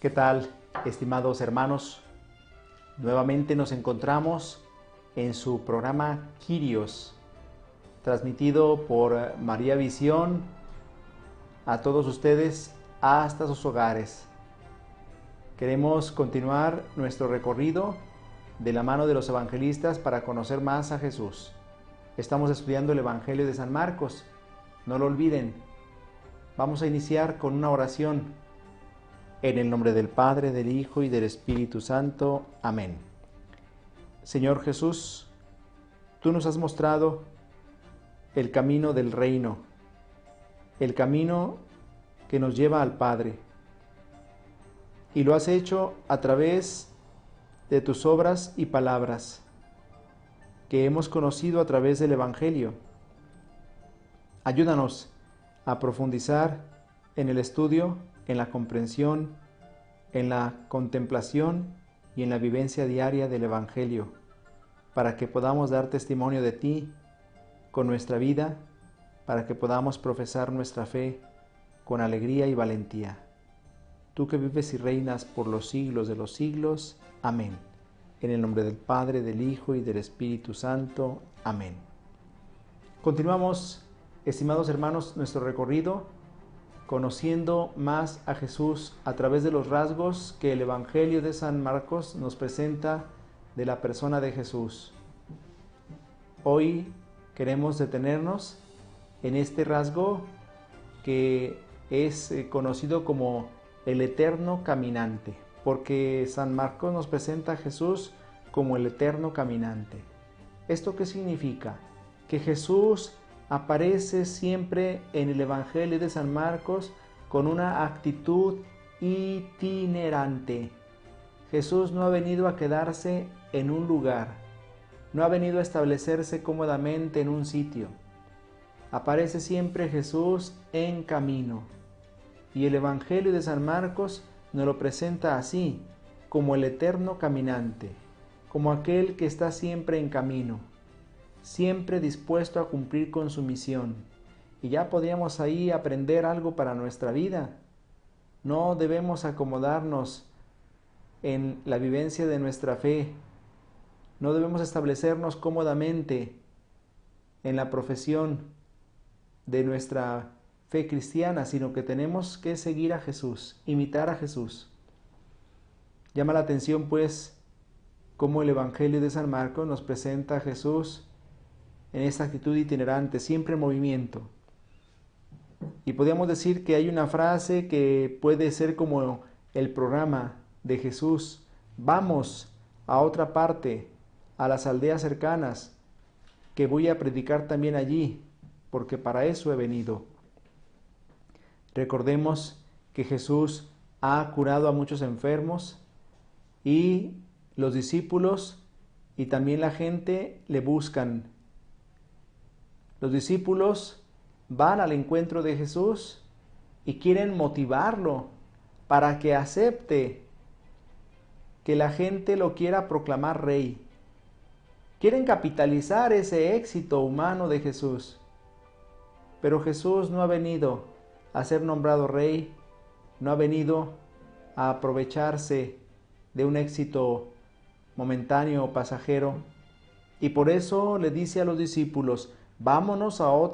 ¿Qué tal, estimados hermanos? Nuevamente nos encontramos en su programa Kyrios, transmitido por María Visión a todos ustedes hasta sus hogares. Queremos continuar nuestro recorrido de la mano de los evangelistas para conocer más a Jesús. Estamos estudiando el Evangelio de San Marcos. No lo olviden. Vamos a iniciar con una oración. En el nombre del Padre, del Hijo y del Espíritu Santo. Amén. Señor Jesús, tú nos has mostrado el camino del reino, el camino que nos lleva al Padre. Y lo has hecho a través de tus obras y palabras, que hemos conocido a través del Evangelio. Ayúdanos a profundizar en el estudio, en la comprensión, en la contemplación y en la vivencia diaria del Evangelio, para que podamos dar testimonio de ti con nuestra vida, para que podamos profesar nuestra fe con alegría y valentía. Tú que vives y reinas por los siglos de los siglos. Amén. En el nombre del Padre, del Hijo y del Espíritu Santo. Amén. Continuamos, estimados hermanos, nuestro recorrido, conociendo más a Jesús a través de los rasgos que el Evangelio de San Marcos nos presenta de la persona de Jesús. Hoy queremos detenernos en este rasgo que es conocido como el eterno caminante, porque San Marcos nos presenta a Jesús como el eterno caminante. ¿Esto qué significa? Que Jesús aparece siempre en el Evangelio de San Marcos con una actitud itinerante. Jesús no ha venido a quedarse en un lugar, no ha venido a establecerse cómodamente en un sitio. Aparece siempre Jesús en camino. Y el Evangelio de San Marcos nos lo presenta así, como el eterno caminante, como aquel que está siempre en camino, siempre dispuesto a cumplir con su misión. Y ya podríamos ahí aprender algo para nuestra vida. No debemos acomodarnos en la vivencia de nuestra fe. No debemos establecernos cómodamente en la profesión de nuestra fe cristiana, sino que tenemos que seguir a Jesús, imitar a Jesús. Llama la atención, pues, cómo el Evangelio de San Marcos nos presenta a Jesús en esta actitud itinerante, siempre en movimiento. Y podríamos decir que hay una frase que puede ser como el programa de Jesús: vamos a otra parte, a las aldeas cercanas, que voy a predicar también allí, porque para eso he venido. Recordemos que Jesús ha curado a muchos enfermos y los discípulos y también la gente le buscan. Los discípulos van al encuentro de Jesús y quieren motivarlo para que acepte que la gente lo quiera proclamar rey. Quieren capitalizar ese éxito humano de Jesús. Pero Jesús no ha venido a ser nombrado rey, no ha venido a aprovecharse de un éxito momentáneo o pasajero. Y por eso le dice a los discípulos: vámonos a otra